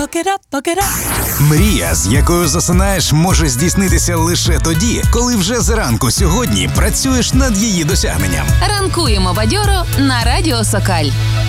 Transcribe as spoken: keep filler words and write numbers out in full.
look it up, look it up. Мрія, з якою засинаєш, може здійснитися лише тоді, коли вже зранку сьогодні працюєш над її досягненням. Ранкуємо бадьоро на Радіо Сокаль.